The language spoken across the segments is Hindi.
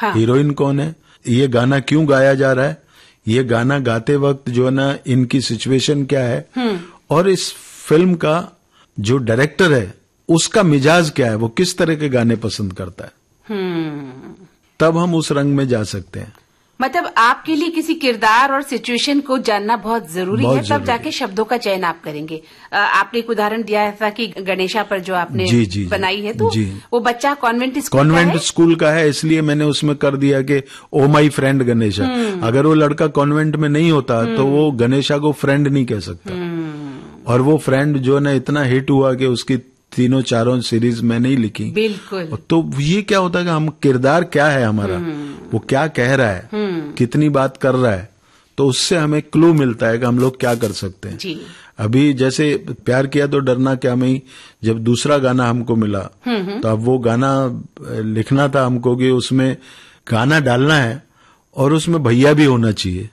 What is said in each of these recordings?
हाँ। हीरोइन कौन है, ये गाना क्यों गाया जा रहा है, ये गाना गाते वक्त जो है ना इनकी सिचुएशन क्या है, और इस फिल्म का जो डायरेक्टर है उसका मिजाज क्या है, वो किस तरह के गाने पसंद करता है, तब हम उस रंग में जा सकते हैं। मतलब आपके लिए किसी किरदार और सिचुएशन को जानना बहुत जरूरी है, तब जाके शब्दों का चयन आप करेंगे। आपने एक उदाहरण दिया था कि गणेशा पर जो आपने बनाई है, तो वो बच्चा कॉन्वेंट स्कूल का है, इसलिए मैंने उसमें कर दिया कि ओ माई फ्रेंड गणेशा। अगर वो लड़का कॉन्वेंट में नहीं होता तो वो गणेशा को फ्रेंड नहीं कह सकता, और वो फ्रेंड जो है ना इतना हिट हुआ कि उसकी तीनों चारों सीरीज मैंने ही लिखी। बिल्कुल। तो ये क्या होता है कि हम किरदार क्या है हमारा, वो क्या कह रहा है, कितनी बात कर रहा है, तो उससे हमें क्लू मिलता है कि हम लोग क्या कर सकते हैं। जी। अभी जैसे प्यार किया तो डरना क्या में, जब दूसरा गाना हमको मिला तो अब वो गाना लिखना था हमको कि उसमें गाना डालना है और उसमें भैया भी होना चाहिए।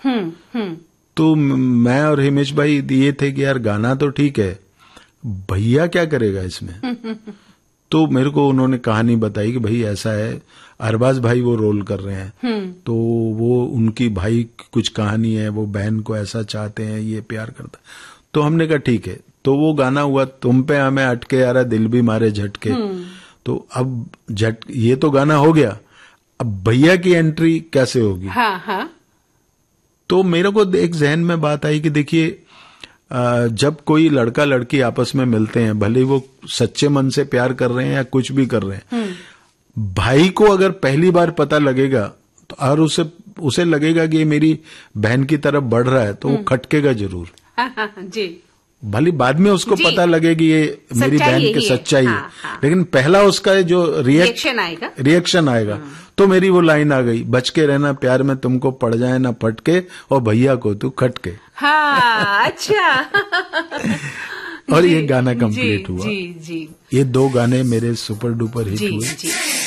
तो मैं और हिमेश भाई ये थे कि यार गाना तो ठीक है, भैया क्या करेगा इसमें। तो मेरे को उन्होंने कहानी बताई कि भाई ऐसा है, अरबाज भाई वो रोल कर रहे हैं, तो वो उनकी भाई की कुछ कहानी है, वो बहन को ऐसा चाहते हैं, ये प्यार करता। तो हमने कहा ठीक है, तो वो गाना हुआ तुम पे हमें अटके यारा दिल भी मारे झटके। तो अब ये तो गाना हो गया, अब भैया की एंट्री कैसे होगी। हाँ। तो मेरे को एक जहन में बात आई कि देखिए जब कोई लड़का लड़की आपस में मिलते हैं, भले वो सच्चे मन से प्यार कर रहे हैं या कुछ भी कर रहे हैं, भाई को अगर पहली बार पता लगेगा तो और उसे लगेगा कि ये मेरी बहन की तरफ बढ़ रहा है, तो वो खटकेगा जरूर। जी। भले बाद में उसको पता लगे कि ये मेरी बहन की सच्चाई है, लेकिन पहला उसका जो रिएक्शन आएगा तो मेरी वो लाइन आ गई, बच के रहना प्यार में तुमको पड़ जाए ना फटके, और भैया को तू खटके। हाँ, अच्छा। और ये गाना कंप्लीट हुआ। जी। ये दो गाने मेरे सुपर डुपर हिट हुए। जी।